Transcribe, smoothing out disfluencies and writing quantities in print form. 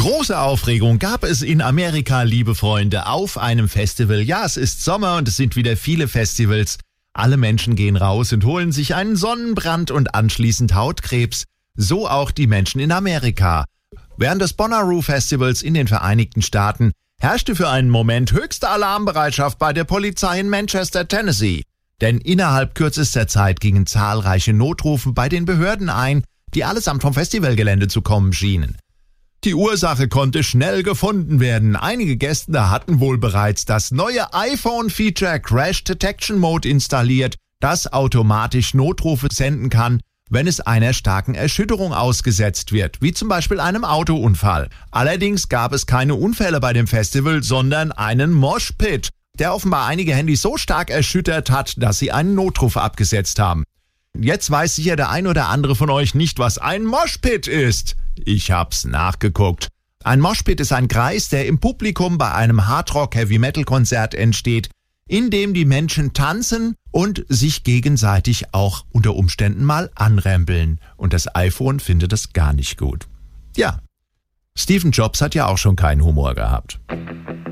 Große Aufregung gab es in Amerika, liebe Freunde, auf einem Festival. Ja, es ist Sommer und es sind wieder viele Festivals. Alle Menschen gehen raus und holen sich einen Sonnenbrand und anschließend Hautkrebs. So auch die Menschen in Amerika. Während des Bonnaroo Festivals in den Vereinigten Staaten herrschte für einen Moment höchste Alarmbereitschaft bei der Polizei in Manchester, Tennessee. Denn innerhalb kürzester Zeit gingen zahlreiche Notrufe bei den Behörden ein, die allesamt vom Festivalgelände zu kommen schienen. Die Ursache konnte schnell gefunden werden. Einige Gäste hatten wohl bereits das neue iPhone-Feature Crash Detection Mode installiert, das automatisch Notrufe senden kann, wenn es einer starken Erschütterung ausgesetzt wird, wie zum Beispiel einem Autounfall. Allerdings gab es keine Unfälle bei dem Festival, sondern einen Moshpit, der offenbar einige Handys so stark erschüttert hat, dass sie einen Notruf abgesetzt haben. Jetzt weiß sicher der ein oder andere von euch nicht, was ein Moshpit ist. Ich hab's nachgeguckt. Ein Moshpit ist ein Kreis, der im Publikum bei einem Hardrock-Heavy-Metal-Konzert entsteht, in dem die Menschen tanzen und sich gegenseitig auch unter Umständen mal anrempeln. Und das iPhone findet das gar nicht gut. Ja, Steve Jobs hat ja auch schon keinen Humor gehabt.